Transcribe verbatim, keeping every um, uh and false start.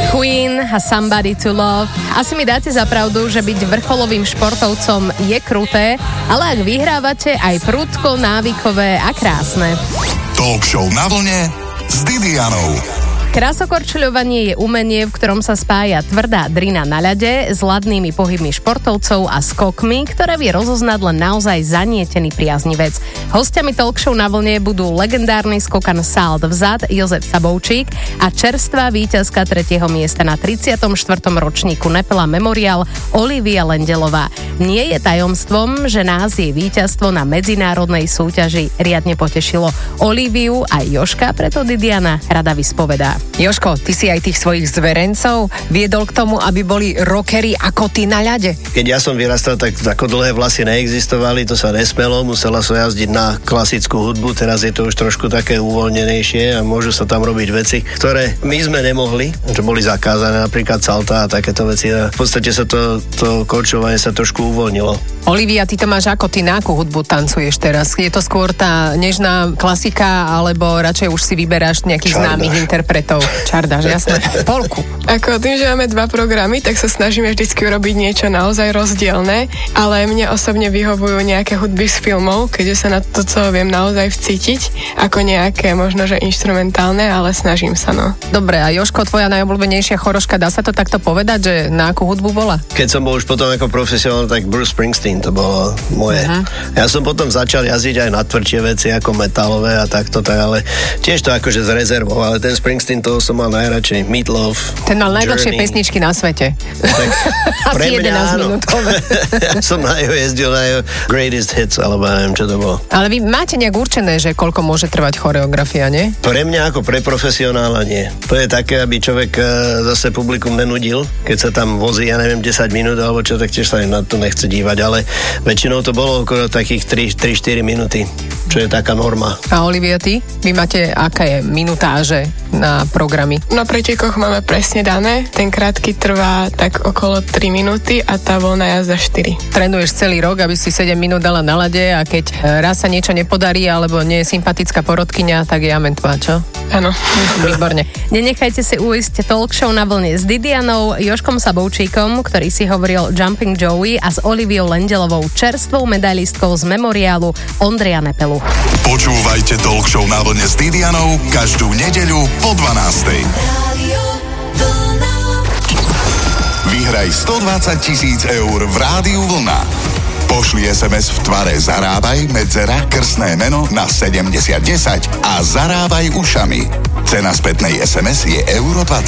Queen a Somebody to Love. Asi mi dáte za pravdu, že byť vrcholovým športovcom je kruté, ale ak vyhrávate, aj prudko, návykové a krásne. Talk show na vlne s Didianou. Krásokorčuľovanie je umenie, v ktorom sa spája tvrdá drina na ľade s ladnými pohybmi športovcov a skokmi, ktoré vie rozoznať len naozaj zanietený priaznivec. Hostiami talk show na vlne budú legendárny skokan sált vzad Jozef Sabovčík a čerstvá víťazka tretieho miesta na tridsiatom štvrtom ročníku Nepela Memorial Olivia Lendelová. Nie je tajomstvom, že nás jej víťazstvo na medzinárodnej súťaži riadne potešilo. Oliviu aj Jožka preto Didiana rada vyspovedá. Jožko, ty si aj tých svojich zverencov viedol k tomu, aby boli rockery ako ty na ľade? Keď ja som vyrastal, tak ako dlhé vlasy neexistovali, to sa nesmelo, musela sa jazdiť na klasickú hudbu, teraz je to už trošku také uvoľnenejšie a môžu sa tam robiť veci, ktoré my sme nemohli, že boli zakázané, napríklad salta a takéto veci. A v podstate sa to, to korčovanie sa trošku uvoľnilo. Olivia, ty to máš ako? Ty na akú hudbu tancuješ teraz? Je to skôr tá nežná klasika, alebo radšej už si vyberáš nejakých Čardáš. Známych interpretov? Čardáš, jasné. Polku. Ako tým, že máme dva programy, tak sa snažíme vždycky urobiť niečo naozaj rozdielne, ale mne osobne vyhovujú nejaké hudby z filmov, keďže sa na to, co viem naozaj vcítiť, ako nejaké možno, že inštrumentálne, ale snažím sa, no. Dobre, a Jožko, tvoja najobľúbenejšia choroška, dá sa to takto povedať, že na akú hudbu bola? Keď som bol už potom ako profesionál, tak Bruce Springsteen to bolo moje. Uh-huh. Ja som potom začal jazdiť aj na tvrdšie veci, ako metalové a takto, tak, ale tiež to akože z rezervou, ale ten Springsteen, toho som mal najradšej. Meatloaf, ten mal najdlhšie Journey. Pesničky na svete. Tak, Asi jedenásť minútové. Ja som na jeho jezdil na jeho Greatest Hits, alebo neviem, čo to bolo. Ale vy máte nejak určené, že koľko môže trvať choreografia, nie? Pre mňa ako pre profesionála nie. To je také, aby človek uh, zase publikum nenudil, keď sa tam vozí, ja neviem, desať minút alebo čo, tak tiež sa na to nechce dívať, ale väčšinou to bolo okolo takých tri štyri minúty, čo je taká norma. A Olivia, ty? Vy máte aké minutáže na programy? Na pretekoch máme presne dané, ten krátky trvá tak okolo tri minúty a tá voľná jazda štyri. Trénuješ celý rok, aby si sedem minút dala na lade a keď raz sa niečo nepodarí alebo nie je sympatická porodkyňa, tak je amen tvá, čo? Áno. Výborne. Nenechajte si uísť talk show na vlne s Didianou, Jožkom Sabovčíkom, ktorý si hovoril Jumping Joey, a s Oliviou Lendelovou, čerstvou medailistkou z memoriálu Ondreja Nepelu. Počúvajte talk show na vlne s Didianou každú nedeľu po dvanástej. Vyhraj stodvadsať tisíc eur v Rádiu Vlna. Pošli es em es v tvare Zarábaj, medzera, krstné meno na sedemdesiat desať a zarábaj ušami. Cena spätnej es em es je euro dvadsať.